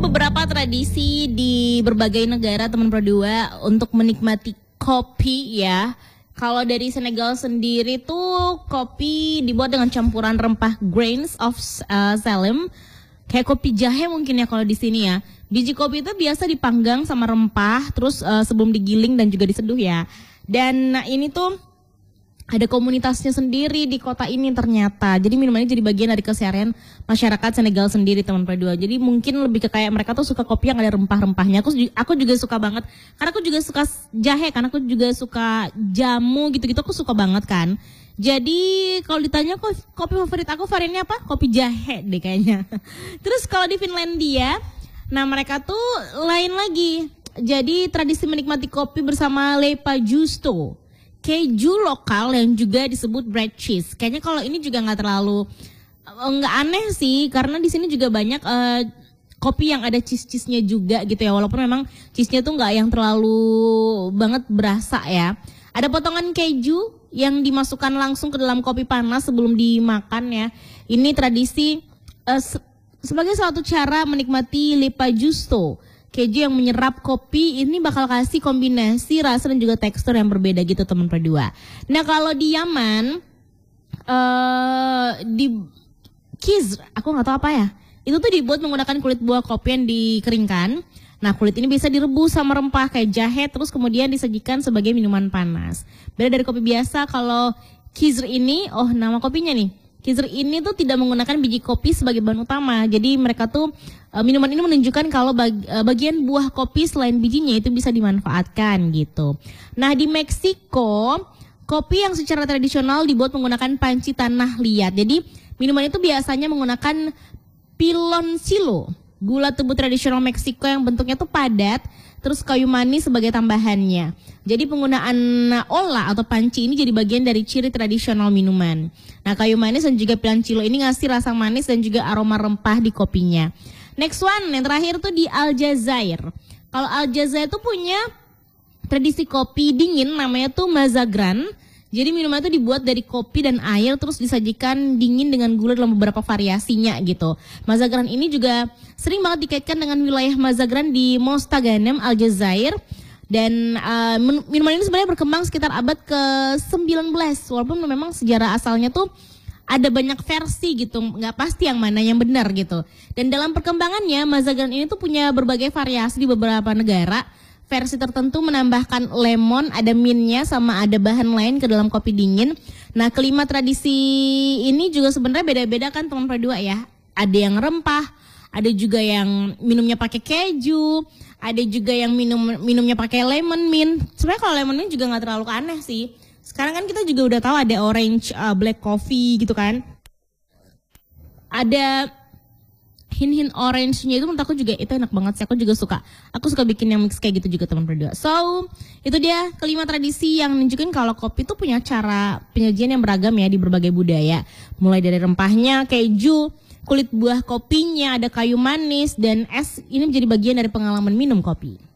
beberapa tradisi di berbagai negara teman berdua untuk menikmati kopi ya. Kalau dari Senegal sendiri tuh kopi dibuat dengan campuran rempah grains of Salem. Kayak kopi jahe mungkin ya kalau di sini ya. Biji kopi itu biasa dipanggang sama rempah terus sebelum digiling dan juga diseduh ya. Dan ini tuh ada komunitasnya sendiri di kota ini ternyata. Jadi minumannya jadi bagian dari keseharian masyarakat Senegal sendiri teman berdua. Jadi mungkin lebih ke kayak mereka tuh suka kopi yang ada rempah-rempahnya. Aku juga suka banget. Karena aku juga suka jahe kan. Aku juga suka jamu gitu-gitu. Aku suka banget kan. Jadi kalau ditanya kopi favorit aku variannya apa? Kopi jahe deh kayaknya. Terus kalau di Finlandia, nah mereka tuh lain lagi. Jadi tradisi menikmati kopi bersama Lepa Justo. Keju lokal yang juga disebut bread cheese. Kayaknya kalau ini juga nggak terlalu nggak aneh sih, karena di sini juga banyak kopi yang ada cheese-cheese-nya juga gitu ya. Walaupun memang cheese-nya tuh nggak yang terlalu banget berasa ya. Ada potongan keju yang dimasukkan langsung ke dalam kopi panas sebelum dimakan ya. Ini tradisi sebagai suatu cara menikmati lepa justo. Keju yang menyerap kopi ini bakal kasih kombinasi rasa dan juga tekstur yang berbeda gitu teman berdua. Nah kalau di Yaman, di Kizr, aku nggak tahu apa ya. Itu tuh dibuat menggunakan kulit buah kopi yang dikeringkan. Nah kulit ini bisa direbus sama rempah kayak jahe terus kemudian disajikan sebagai minuman panas. Beda dari kopi biasa, kalau Kizr ini, nama kopinya nih. Kizr ini tuh tidak menggunakan biji kopi sebagai bahan utama. Jadi mereka tuh minuman ini menunjukkan kalau bagian buah kopi selain bijinya itu bisa dimanfaatkan gitu. Nah di Meksiko, kopi yang secara tradisional dibuat menggunakan panci tanah liat. Jadi minuman itu biasanya menggunakan piloncillo, gula tubuh tradisional Meksiko yang bentuknya tuh padat, terus kayu manis sebagai tambahannya. Jadi penggunaan olah atau panci ini jadi bagian dari ciri tradisional minuman. Nah kayu manis dan juga piloncillo ini ngasih rasa manis dan juga aroma rempah di kopinya. Next one, yang terakhir tuh di Aljazair. Kalau Aljazair tuh punya tradisi kopi dingin namanya tuh mazagran. Jadi minuman itu dibuat dari kopi dan air terus disajikan dingin dengan gula dalam beberapa variasinya gitu. Mazagran ini juga sering banget dikaitkan dengan wilayah Mazagran di Mostaganem, Aljazair. Dan minuman ini sebenarnya berkembang sekitar abad ke-19. Walaupun memang sejarah asalnya tuh ada banyak versi gitu, nggak pasti yang mana yang benar gitu. Dan dalam perkembangannya Mazagran ini tuh punya berbagai variasi di beberapa negara. Versi tertentu menambahkan lemon, ada mintnya, sama ada bahan lain ke dalam kopi dingin. Nah kelima tradisi ini juga sebenarnya beda-beda kan teman berdua ya. Ada yang rempah, ada juga yang minumnya pakai keju, ada juga yang minumnya pakai lemon mint. Sebenarnya kalau lemon mint juga nggak terlalu aneh sih. Sekarang kan kita juga udah tahu ada orange black coffee gitu kan. Ada hint-hint orange-nya itu menurut aku juga itu enak banget sih. Aku suka bikin yang mix kayak gitu juga teman berdua. So, itu dia kelima tradisi yang menunjukkan kalau kopi itu punya cara penyajian yang beragam ya di berbagai budaya. Mulai dari rempahnya, keju, kulit buah kopinya, ada kayu manis dan es, ini menjadi bagian dari pengalaman minum kopi.